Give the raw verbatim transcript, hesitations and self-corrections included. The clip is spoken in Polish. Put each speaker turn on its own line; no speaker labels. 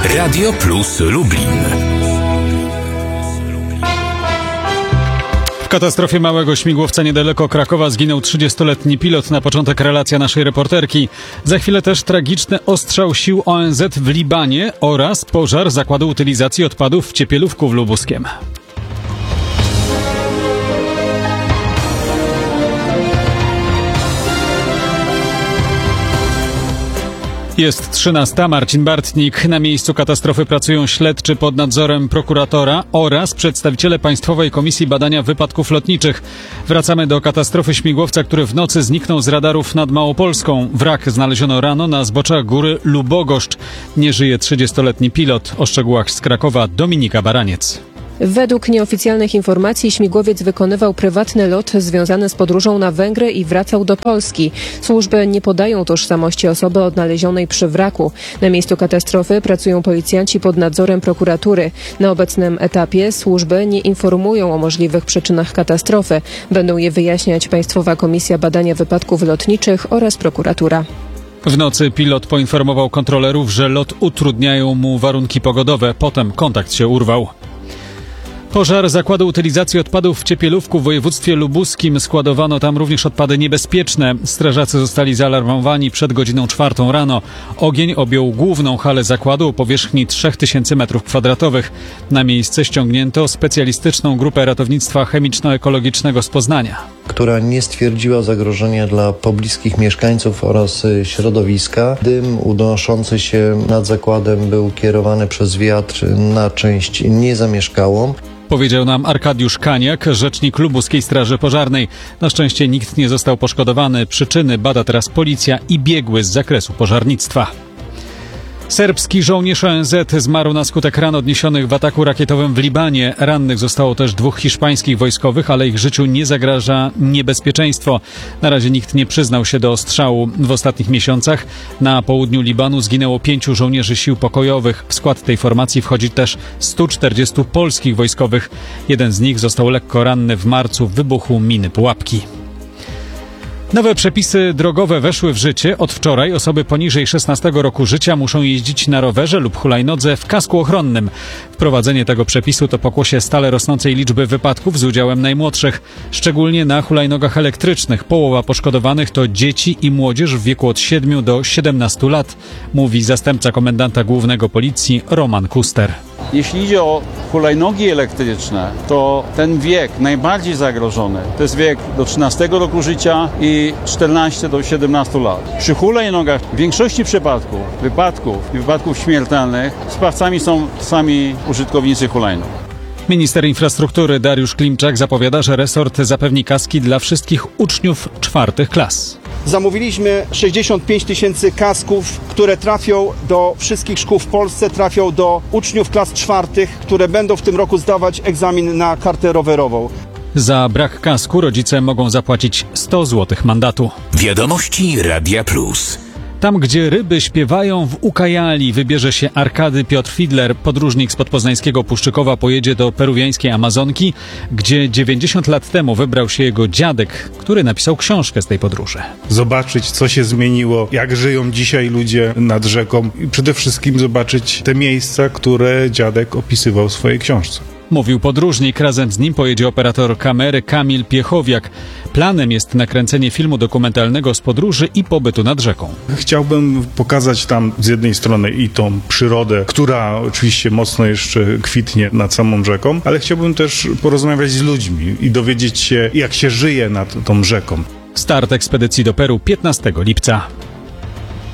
Radio Plus Lublin.
W katastrofie małego śmigłowca niedaleko Krakowa zginął trzydziestoletni pilot. Na początek relacja naszej reporterki. Za chwilę też tragiczny ostrzał sił O N Z w Libanie oraz pożar zakładu utylizacji odpadów w Ciepielówku w Lubuskiem. Jest trzynasta. Marcin Bartnik. Na miejscu katastrofy pracują śledczy pod nadzorem prokuratora oraz przedstawiciele Państwowej Komisji Badania Wypadków Lotniczych. Wracamy do katastrofy śmigłowca, który w nocy zniknął z radarów nad Małopolską. Wrak znaleziono rano na zboczach góry Lubogoszcz. Nie żyje trzydziestoletni pilot. O szczegółach z Krakowa Dominika Baraniec.
Według nieoficjalnych informacji śmigłowiec wykonywał prywatny lot związany z podróżą na Węgry i wracał do Polski. Służby nie podają tożsamości osoby odnalezionej przy wraku. Na miejscu katastrofy pracują policjanci pod nadzorem prokuratury. Na obecnym etapie służby nie informują o możliwych przyczynach katastrofy. Będą je wyjaśniać Państwowa Komisja Badania Wypadków Lotniczych oraz prokuratura.
W nocy pilot poinformował kontrolerów, że lot utrudniają mu warunki pogodowe. Potem kontakt się urwał. Pożar zakładu utylizacji odpadów w Ciepielówku w województwie lubuskim. Składowano tam również odpady niebezpieczne. Strażacy zostali zaalarmowani przed godziną czwartą rano. Ogień objął główną halę zakładu o powierzchni trzy tysiące metrów kwadratowych. Na miejsce ściągnięto specjalistyczną grupę ratownictwa chemiczno-ekologicznego z Poznania,
która nie stwierdziła zagrożenia dla pobliskich mieszkańców oraz środowiska. Dym unoszący się nad zakładem był kierowany przez wiatr na część niezamieszkałą.
Powiedział nam Arkadiusz Kaniak, rzecznik Lubuskiej Straży Pożarnej. Na szczęście nikt nie został poszkodowany. Przyczyny bada teraz policja i biegły z zakresu pożarnictwa. Serbski żołnierz O N Z zmarł na skutek ran odniesionych w ataku rakietowym w Libanie. Rannych zostało też dwóch hiszpańskich wojskowych, ale ich życiu nie zagraża niebezpieczeństwo. Na razie nikt nie przyznał się do ostrzału. W ostatnich miesiącach na południu Libanu zginęło pięciu żołnierzy sił pokojowych. W skład tej formacji wchodzi też stu czterdziestu polskich wojskowych. Jeden z nich został lekko ranny w marcu w wybuchu miny pułapki. Nowe przepisy drogowe weszły w życie. Od wczoraj osoby poniżej szesnastego roku życia muszą jeździć na rowerze lub hulajnodze w kasku ochronnym. Wprowadzenie tego przepisu to pokłosie stale rosnącej liczby wypadków z udziałem najmłodszych, szczególnie na hulajnogach elektrycznych. Połowa poszkodowanych to dzieci i młodzież w wieku od siedmiu do siedemnastu lat, mówi zastępca komendanta głównego policji Roman Kuster.
Jeśli idzie o hulajnogi elektryczne, to ten wiek najbardziej zagrożony to jest wiek do trzynastego roku życia i czternastego do siedemnastu lat. Przy hulajnogach w większości przypadków, wypadków i wypadków śmiertelnych sprawcami są sami użytkownicy hulajnóg.
Minister infrastruktury Dariusz Klimczak zapowiada, że resort zapewni kaski dla wszystkich uczniów czwartych klas.
Zamówiliśmy sześćdziesiąt pięć tysięcy kasków, które trafią do wszystkich szkół w Polsce, trafią do uczniów klas czwartych, które będą w tym roku zdawać egzamin na kartę rowerową.
Za brak kasku rodzice mogą zapłacić sto złotych mandatu.
Wiadomości Radia Plus.
Tam, gdzie ryby śpiewają, w Ukajali wybierze się Arkady Piotr Fidler. Podróżnik z podpoznańskiego Puszczykowa pojedzie do peruwiańskiej Amazonki, gdzie dziewięćdziesiąt lat temu wybrał się jego dziadek, który napisał książkę z tej podróży.
Zobaczyć, co się zmieniło, jak żyją dzisiaj ludzie nad rzeką i przede wszystkim zobaczyć te miejsca, które dziadek opisywał w swojej książce.
Mówił podróżnik, razem z nim pojedzie operator kamery Kamil Piechowiak. Planem jest nakręcenie filmu dokumentalnego z podróży i pobytu nad rzeką.
Chciałbym pokazać tam z jednej strony i tą przyrodę, która oczywiście mocno jeszcze kwitnie nad samą rzeką, ale chciałbym też porozmawiać z ludźmi i dowiedzieć się, jak się żyje nad tą rzeką.
Start ekspedycji do Peru piętnastego lipca.